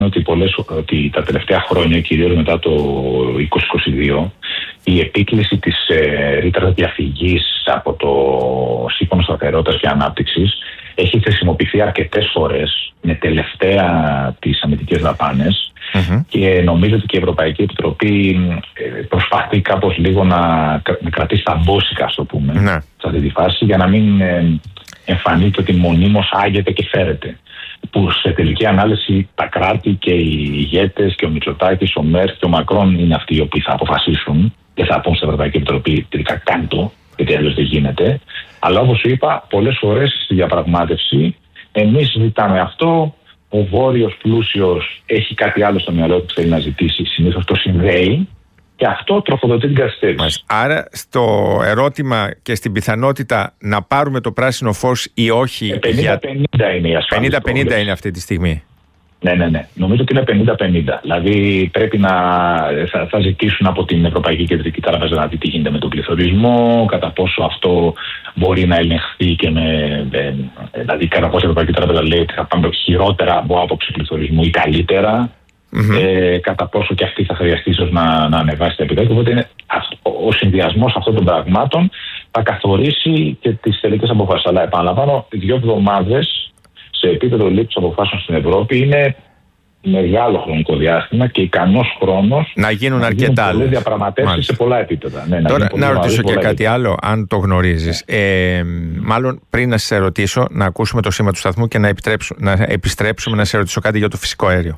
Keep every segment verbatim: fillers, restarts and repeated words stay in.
ότι, πολλές, ότι τα τελευταία χρόνια, κυρίως μετά το είκοσι είκοσι δύο, η επίκληση της ε, ρήτρας διαφυγής από το Σύμφωνο Σταθερότητας και Ανάπτυξης έχει χρησιμοποιηθεί αρκετές φορές με τελευταία τις αμυντικές δαπάνες mm-hmm. και νομίζω ότι και η Ευρωπαϊκή Επιτροπή προσπαθεί κάπως λίγο να, να κρατήσει τα μπόσικα, ας το πούμε, mm-hmm. σε αυτή τη φάση, για να μην ε, εμφανίζεται ότι μονίμως άγεται και φέρεται. Που σε τελική ανάλυση τα κράτη και οι ηγέτες και ο Μητσοτάκης, ο Μέρκελ και ο Μακρόν είναι αυτοί οι οποίοι θα αποφασίσουν και θα πούν στην Ευρωπαϊκή Επιτροπή τελικά κάνει το, γιατί αλλιώς δεν γίνεται. Αλλά όπως σου είπα, πολλές φορές στη διαπραγμάτευση εμείς ζητάμε αυτό, ο βόρειος πλούσιος έχει κάτι άλλο στο μυαλό του που θέλει να ζητήσει, συνήθως το συνδέει και αυτό τροφοδοτεί την καθυστέρηση. Άρα στο ερώτημα και στην πιθανότητα να πάρουμε το πράσινο φως ή όχι. πενήντα πενήντα είναι η ασφάλιση. πενήντα πενήντα είναι αυτή τη στιγμή. Ναι, ναι, ναι. Νομίζω ότι είναι πενήντα πενήντα. Δηλαδή πρέπει να θα, θα ζητήσουν από την Ευρωπαϊκή Κεντρική Τράπεζα να δει τι γίνεται με τον πληθωρισμό, κατά πόσο αυτό μπορεί να ελεγχθεί και με. Ε, δηλαδή, κατά πόσο η Ευρωπαϊκή Τράπεζα λέει ότι θα πάμε χειρότερα από άποψη πληθωρισμού ή καλύτερα. Mm-hmm. Ε, κατά πόσο και αυτή θα χρειαστεί ίσως να, να ανεβάσει τα επιτόκια. Οπότε είναι αυτό, ο συνδυασμός αυτών των πραγμάτων θα καθορίσει και τις τελικές αποφάσεις. Αλλά επαναλαμβάνω, δύο εβδομάδες σε επίπεδο λήψης αποφάσεων στην Ευρώπη είναι μεγάλο χρονικό διάστημα και ικανός χρόνος να γίνουν αρκετά άλλες διαπραγματεύσεις σε πολλά επίπεδα. Ναι, Τώρα να, να ρωτήσω και κάτι επίπεδα. άλλο, αν το γνωρίζεις. Ε, μάλλον πριν να σε ρωτήσω, να ακούσουμε το σήμα του σταθμού και να, να επιστρέψουμε να σε ρωτήσω κάτι για το φυσικό αέριο.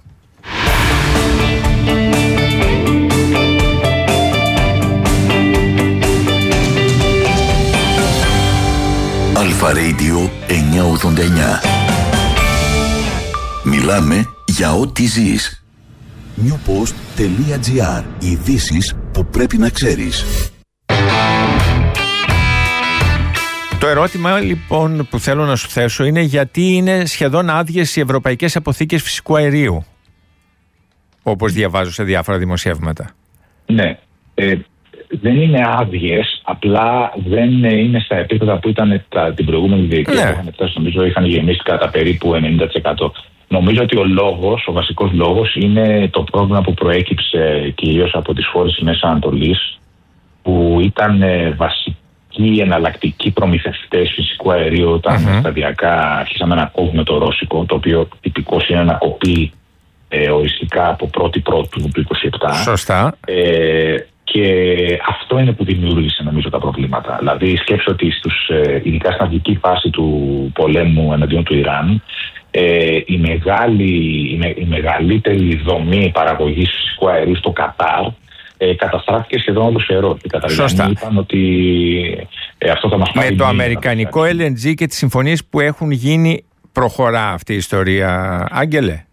Αλφα Radio εννιακόσια ογδόντα εννιά. Μιλάμε για ό,τι ζεις. newpost.gr. Ειδήσεις που πρέπει να ξέρεις. Το ερώτημα λοιπόν που θέλω να σου θέσω είναι γιατί είναι σχεδόν άδειες οι ευρωπαϊκές αποθήκες φυσικού αερίου, όπως διαβάζω σε διάφορα δημοσιεύματα. Ναι. Ε, δεν είναι άδειες, απλά δεν είναι στα επίπεδα που ήταν τα, την προηγούμενη διετία. Ναι. Που είχαν φτάσει, νομίζω είχαν γεμίσει κατά περίπου ενενήντα τοις εκατό. Νομίζω ότι ο λόγος, ο βασικός λόγος είναι το πρόβλημα που προέκυψε κυρίως από τις χώρες της Μέσης Ανατολής, που ήταν ε, βασικοί εναλλακτικοί προμηθευτές φυσικού αερίου όταν mm-hmm. σταδιακά αρχίσαμε να κόβουμε το ρώσικο, το οποίο τυπικώς είναι να κοπεί ε, οριστικά από πρώτη πρώτου του είκοσι επτά. Σωστά. Ε, και αυτό είναι που δημιούργησε νομίζω τα προβλήματα. Δηλαδή σκέψω ότι στους, ε, ειδικά στην αρχική φάση του πολέμου εναντίον του Ιράν, ε, η, μεγάλη, η, με, η μεγαλύτερη δομή παραγωγής φυσικού αερίου στο Κατάρ ε, καταστράφηκε σχεδόν όλο φερό. Οι Καταριανοί είπαν ότι ε, αυτό θα μας πάρει. Με το αμερικανικό ελ εν τζι και τις συμφωνίες που έχουν γίνει, προχωρά αυτή η ιστορία, Άγγελε?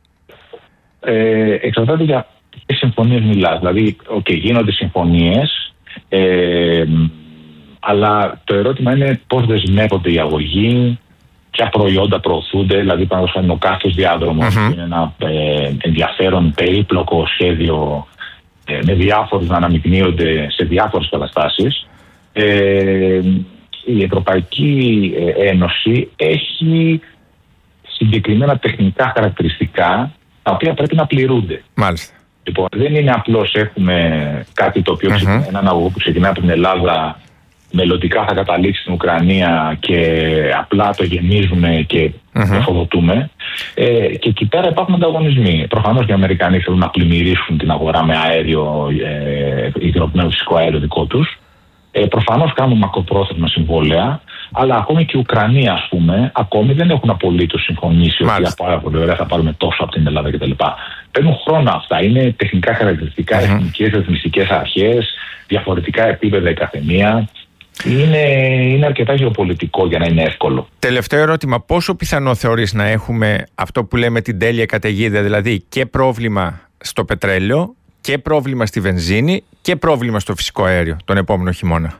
Ε, εξαρτάται για ποιες συμφωνίες μιλάς. Δηλαδή, okay, γίνονται συμφωνίες, ε, αλλά το ερώτημα είναι πώς δεσμεύονται οι αγωγοί, ποια προϊόντα προωθούνται. Δηλαδή, παραδείγματος ο κάθε διάδρομος mm-hmm. είναι ένα ε, ενδιαφέρον, περίπλοκο σχέδιο ε, με διάφορους να αναμειγνύονται σε διάφορες καταστάσεις. Ε, η Ευρωπαϊκή Ένωση έχει συγκεκριμένα τεχνικά χαρακτηριστικά τα οποία πρέπει να πληρούνται. Μάλιστα. Λοιπόν, δεν είναι απλώς έχουμε κάτι το οποίο mm-hmm. έναν αγωγό που ξεκινά από την Ελλάδα, μελλοντικά θα καταλήξει στην Ουκρανία και απλά το γεμίζουμε και mm-hmm. εφοδοτούμε. Ε, και εκεί πέρα υπάρχουν ανταγωνισμοί. Προφανώς οι Αμερικανοί θέλουν να πλημμυρίσουν την αγορά με αέριο, ε, υγροποιημένο φυσικό αέριο δικό τους. Ε, προφανώς κάνουν μακροπρόθεσμα συμβόλαια, αλλά ακόμη και οι Ουκρανοί, ας πούμε, ακόμη δεν έχουν απολύτως συμφωνήσει ότι πάρα πολύ ωραία θα πάρουμε τόσο από την Ελλάδα κτλ. Παίρνουν χρόνο αυτά. Είναι τεχνικά χαρακτηριστικά, mm-hmm. εθνικές ρυθμιστικές αρχές, διαφορετικά επίπεδα η καθεμία. Είναι, είναι αρκετά γεωπολιτικό για να είναι εύκολο. Τελευταίο ερώτημα. Πόσο πιθανό θεωρείς να έχουμε αυτό που λέμε την τέλεια καταιγίδα, δηλαδή και πρόβλημα στο πετρέλαιο και πρόβλημα στη βενζίνη και πρόβλημα στο φυσικό αέριο τον επόμενο χειμώνα?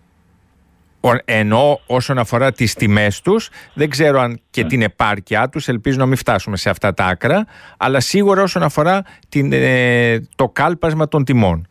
Ενώ όσον αφορά τις τιμές τους, δεν ξέρω αν και mm. την επάρκειά τους, ελπίζω να μην φτάσουμε σε αυτά τα άκρα, αλλά σίγουρα όσον αφορά την, ε, το κάλπασμα των τιμών.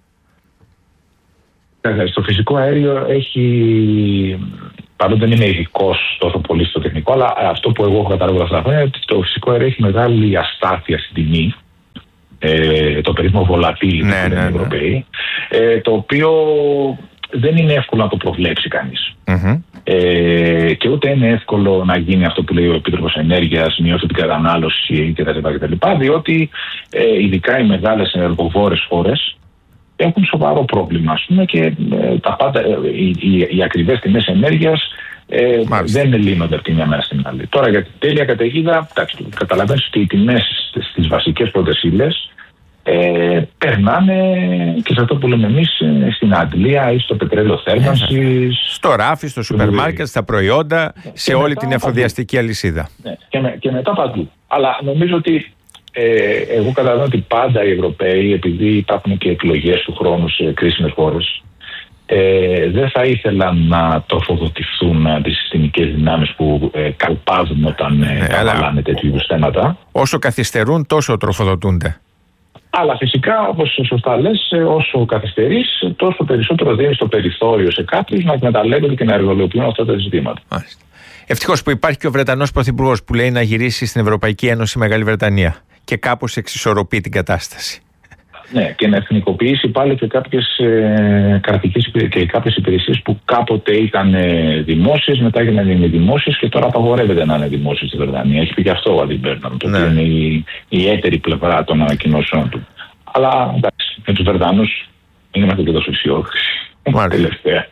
Στο φυσικό αέριο έχει, παρότι δεν είμαι ειδικός τόσο πολύ στο τεχνικό, αλλά αυτό που εγώ έχω καταλάβει αυτά τα χρόνια είναι ότι το φυσικό αέριο έχει μεγάλη αστάθεια στην τιμή ε, το περίφημο volatility ναι, που λένε ναι, οι ναι. Ευρωπαίοι, ε, το οποίο δεν είναι εύκολο να το προβλέψει κανείς. Mm-hmm. Ε, και ούτε είναι εύκολο να γίνει αυτό που λέει ο Επίτροπος Ενέργειας, μειώσει την κατανάλωση κτλ. Διότι ε, ειδικά οι μεγάλες ενεργοβόρες χώρες έχουν σοβαρό πρόβλημα, ας πούμε, και ε, τα πάντα, ε, οι, οι, οι ακριβές τιμές ενέργειας ε, δεν λύνονται από τη μια μέρα στην άλλη. Τώρα για την τέλεια καταιγίδα, καταλαβαίνεις ότι οι τιμές στις βασικές πρώτες ύλες Ε, περνάνε και σε αυτό που λέμε εμείς στην αντλία ή στο πετρέλαιο θέρμανσης, στο ράφι, στο σούπερ μάρκετ, στα προϊόντα, σε όλη την εφοδιαστική αλυσίδα. Ναι, και, με, και μετά παντού. Αλλά νομίζω ότι ε, εγώ καταλαβαίνω ότι πάντα οι Ευρωπαίοι, επειδή υπάρχουν και εκλογές του χρόνου σε κρίσιμες χώρες, ε, δεν θα ήθελαν να τροφοδοτηθούν αντισυστημικές δυνάμεις που ε, καλπάζουν όταν ε, καβαλάνε τέτοιου είδους θέματα. Όσο καθυστερούν, τόσο τροφοδοτούνται. Αλλά φυσικά, όπως σωστά λες, όσο καθυστερείς, τόσο περισσότερο δίνεις το περιθώριο σε κάποιους να εκμεταλλεύονται και να εργολοποιούν αυτά τα ζητήματα. Ευτυχώς που υπάρχει και ο Βρετανός Πρωθυπουργός που λέει να γυρίσει στην Ευρωπαϊκή Ένωση Μεγάλη Βρετανία και κάπως εξισορροπεί την κατάσταση. Ναι, και να εθνικοποιήσει πάλι και κάποιες ε, κρατικές και κάποιες υπηρεσίες που κάποτε ήταν ε, δημόσιες, μετά έγιναν είναι δημόσιες και τώρα απαγορεύεται να είναι δημόσιες στη Βρετανία. Έχει πει και αυτό ο Άντι Μπέρναμ, το οποίο είναι η, η έτερη πλευρά των ανακοινώσεων του. Αλλά εντάξει, με τους Βρετανούς δεν είμαστε και τόσο αισιόδοξοι. Τελευταία.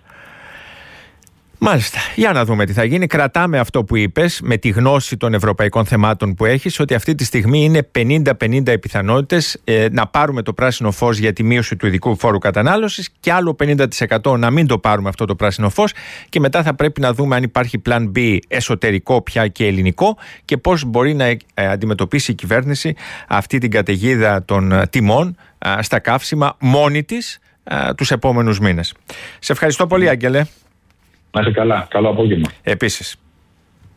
Μάλιστα. Για να δούμε τι θα γίνει. Κρατάμε αυτό που είπες με τη γνώση των ευρωπαϊκών θεμάτων που έχεις, ότι αυτή τη στιγμή είναι πενήντα πενήντα οι πιθανότητες ε, να πάρουμε το πράσινο φως για τη μείωση του ειδικού φόρου κατανάλωσης και άλλο πενήντα τοις εκατό να μην το πάρουμε αυτό το πράσινο φως, και μετά θα πρέπει να δούμε αν υπάρχει plan B εσωτερικό πια και ελληνικό και πώς μπορεί να ε, αντιμετωπίσει η κυβέρνηση αυτή την καταιγίδα των ε, τιμών ε, στα καύσιμα μόνη της ε, τους επόμενους μήνες. Σε ευχαριστώ πολύ, Άγγελε. Να είσαι καλά. Καλό απόγευμα. Επίσης.